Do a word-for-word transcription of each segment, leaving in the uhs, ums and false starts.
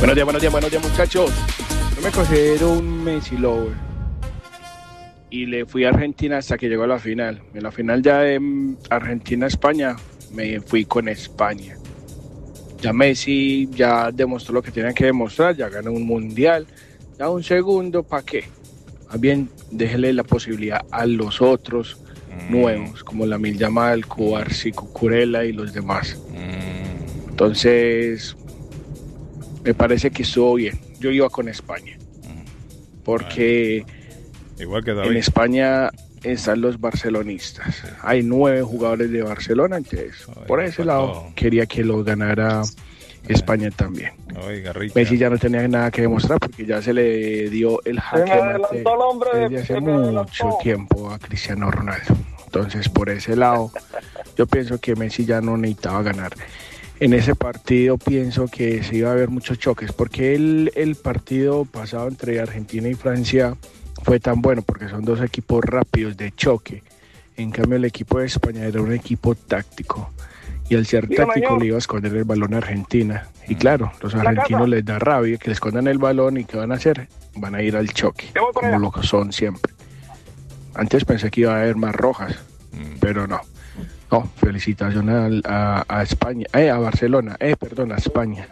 Buenos días, buenos días, buenos días, muchachos. Yo me considero un Messi lover y le fui a Argentina hasta que llegó a la final. En la final ya de mm, Argentina-España me fui con España. Ya Messi ya demostró lo que tenía que demostrar, ya ganó un mundial. Ya un segundo, ¿para qué? Más bien, déjele la posibilidad a los otros mm. nuevos, como Lamine Yamal, Cubarsí, Cucurella y los demás. Mm. Entonces, me parece que estuvo bien. Yo iba con España, porque igual que David. En España están los barcelonistas. Sí. Hay nueve jugadores de Barcelona, entonces Oiga, por ese lado todo. Quería que lo ganara España también. Oiga, Messi ya no tenía nada que demostrar porque ya se le dio el jaque mate desde hace mucho tiempo a Cristiano Ronaldo. Entonces por ese lado yo pienso que Messi ya no necesitaba ganar. En ese partido pienso que se iba a haber muchos choques, porque el, el partido pasado entre Argentina y Francia fue tan bueno, porque son dos equipos rápidos de choque. En cambio el equipo de España era un equipo táctico, y al ser Diga táctico mayor. Le iba a esconder el balón a Argentina. Y claro, los argentinos les da rabia que le escondan el balón, y ¿qué van a hacer? Van a ir al choque, como lo que son siempre. Antes pensé que iba a haber más rojas, mm. pero no. No, felicitaciones a, a, a España, eh, a Barcelona, eh, perdón, a España.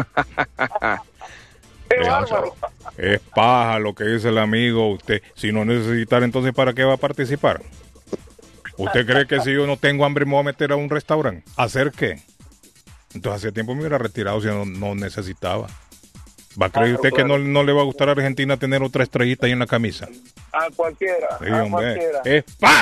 es, es paja lo que dice el amigo. Usted, si no necesitar, entonces ¿para qué va a participar? ¿Usted cree que si yo no tengo hambre me voy a meter a un restaurante? ¿Hacer qué? Entonces hace tiempo me hubiera retirado si no, no necesitaba. ¿Va a creer usted que no, no le va a gustar a Argentina tener otra estrellita ahí en la camisa? A cualquiera, sí, a hombre, cualquiera. Es paja.